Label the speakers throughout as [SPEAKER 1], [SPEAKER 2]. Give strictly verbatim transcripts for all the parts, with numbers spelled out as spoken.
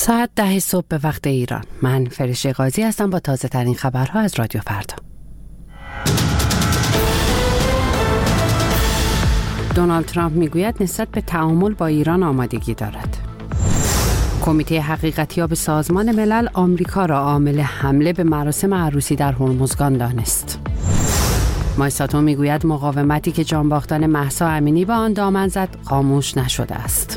[SPEAKER 1] ساعت ده صبح به وقت ایران. من فرشته قاضی هستم با تازه ترین خبرها از رادیو فردا. دونالد ترامپ میگوید نسبت به تعامل با ایران آمادگی دارد. کمیته حقیقتیاب سازمان ملل آمریکا را عامل حمله به مراسم عروسی در هرمزگان دانست. مایساتو میگوید مقاومتی که جانباختن مهسا امینی به آن دامن زد خاموش نشده است.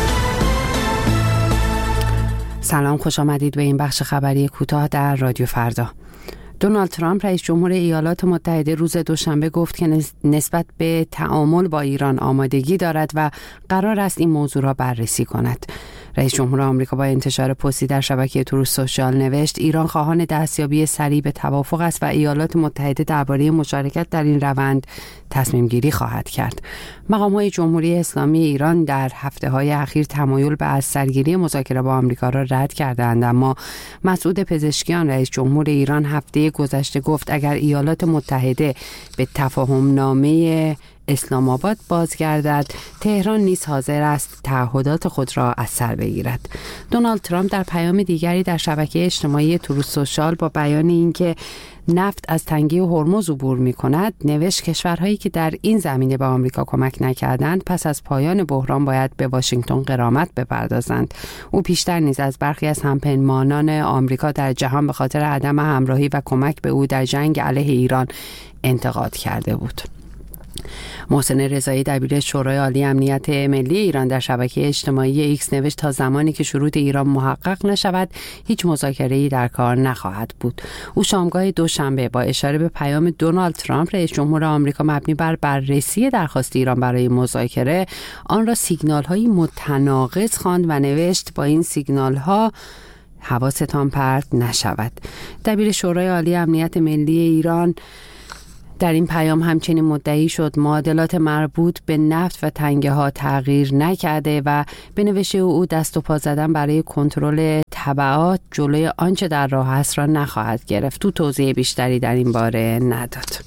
[SPEAKER 1] سلام، خوش آمدید به این بخش خبری کوتاه در رادیو فردا. دونالد ترامپ رئیس جمهور ایالات متحده روز دوشنبه گفت که نسبت به تعامل با ایران آمادگی دارد و قرار است این موضوع را بررسی کند. رئیس جمهور آمریکا با انتشار پستی در شبکه تروث سوشال نوشت ایران خواهان دستیابی سریع به توافق است و ایالات متحده درباره مشارکت در این روند تصمیم گیری خواهد کرد. مقام‌های جمهوری اسلامی ایران در هفته‌های اخیر تمایل به از سرگیری مذاکره با آمریکا را رد کردند، اما مسعود پزشکیان رئیس جمهور ایران هفته گذشته گفت اگر ایالات متحده به تفاهم نامه اسلام آباد بازگردد، تهران نیز حاضر است تعهدات خود را از سر بگیرد. دونالد ترامپ در پیام دیگری در شبکه اجتماعی تروث سوشال با بیان اینکه نفت از تنگه هرمز عبور می کند نوشت کشورهایی که در این زمینه به آمریکا کمک نکردند پس از پایان بحران باید به واشنگتن غرامت بپردازند. او پیشتر نیز از برخی از همپیمانان آمریکا در جهان به خاطر عدم همراهی و کمک به او در جنگ علیه ایران انتقاد کرده بود. محسن رضایی دبیر شورای عالی امنیت ملی ایران در شبکه اجتماعی ایکس نوشت تا زمانی که شروط ایران محقق نشود هیچ مذاکره‌ای در کار نخواهد بود. او شامگاه دوشنبه با اشاره به پیام دونالد ترامپ رئیس جمهور آمریکا مبنی بر بررسی درخواست ایران برای مذاکره آن را سیگنال‌هایی متناقض خواند و نوشت با این سیگنال‌ها حواستان پرت نشود. دبیر شورای عالی امنیت ملی ایران در این پیام همچنین مدعی شد معادلات مربوط به نفت و تنگه ها تغییر نکرده و به نوشته او دست و پا زدن برای کنترل تبعات جلوی آنچه در راه است را نخواهد گرفت. تو توضیح بیشتری در این باره نداد.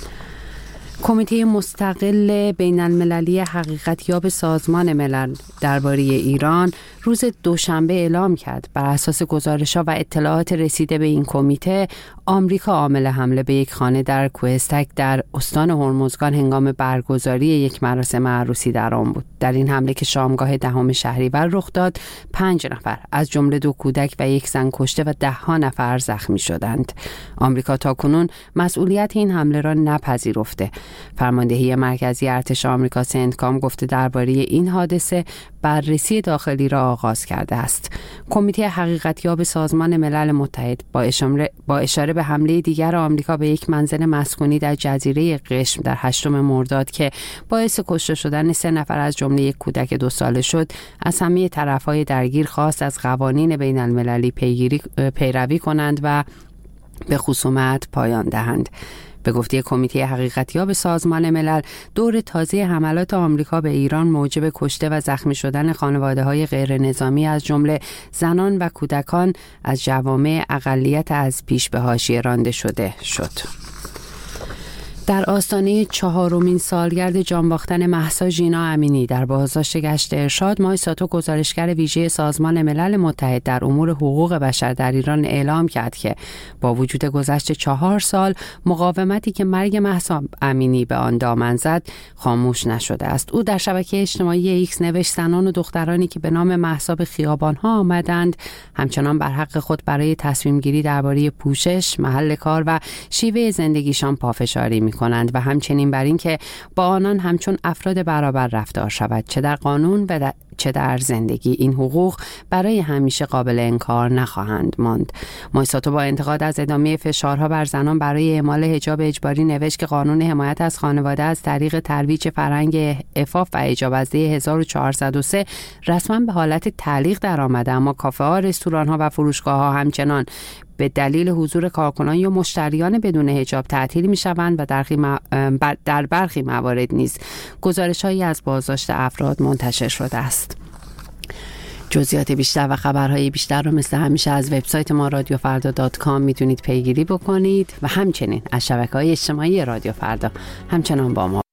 [SPEAKER 1] کمیته مستقل بین المللی حقیقتیاب سازمان ملل درباره ایران روز دوشنبه اعلام کرد بر اساس گزارش‌ها و اطلاعات رسیده به این کمیته آمریکا عامل حمله به یک خانه در کوهستک در استان هرمزگان هنگام برگزاری یک مراسم عروسی در آن بود. در این حمله که شامگاه دهم شهریور رخ داد پنج نفر از جمله دو کودک و یک زن کشته و ده ها نفر زخمی شدند. آمریکا تاکنون مسئولیت این حمله را نپذیرفته. فرماندهی مرکزی ارتش آمریکا سنتکام گفته درباره این حادثه بررسی داخلی را آغاز کرده است. کمیته حقیقتیاب سازمان ملل متحد با اشاره با اشاره به حمله دیگر آمریکا به یک منزل مسکونی در جزیره قشم در هشتم مرداد که باعث کشته شدن سه نفر از جمله یک کودک دو ساله شد، از همه طرف‌های درگیر خواست از قوانین بین المللی پیگیری پیروی کنند و به خصومت پایان دهند. به گفته کمیته حقیقتیاب سازمان ملل، دور تازه حملات آمریکا به ایران موجب کشته و زخمی شدن خانواده‌های غیر نظامی از جمله زنان و کودکان از جوامع اقلیت از پیش به حاشیه رانده شده شد. در آستانه چهارمین سالگرد جانباختن مهسا ژینا امینی در بازداشت گشت ارشاد، مایساتو گزارشگر ویژه سازمان ملل متحد در امور حقوق بشر در ایران اعلام کرد که با وجود گذشت چهار سال مقاومتی که مرگ مهسا امینی به آن دامن زد خاموش نشده است. او در شبکه اجتماعی ایکس نوشت زنان و دخترانی که به نام مهسا به خیابان‌ها آمدند همچنان بر حق خود برای تصمیم گیری درباره پوشش، محل کار و شیوه زندگیشان پافشاری می کنند و همچنین بر این که با آنان همچون افراد برابر رفتار شود، چه در قانون و چه در زندگی. این حقوق برای همیشه قابل انکار نخواهند ماند. مایساتو با انتقاد از ادامه فشارها بر زنان برای اعمال حجاب اجباری نوشت که قانون حمایت از خانواده از طریق ترویج فرهنگ عفاف و حجاب از دی هزار و چهارصد و سه رسما به حالت تعلیق درآمده، اما کافه ها، رستوران ها و فروشگاه ها همچنان به دلیل حضور کارکنان یا مشتریان بدون حجاب تعطیل می‌شوند و در برخی موارد نیز گزارش‌هایی از بازداشت افراد منتشر شده است. جزئیات بیشتر و خبرهای بیشتر رو مثل همیشه از وبسایت ما رادیو فردا دات کام میتونید پیگیری بکنید و همچنین از شبکه‌های اجتماعی رادیو فردا همچنان با ما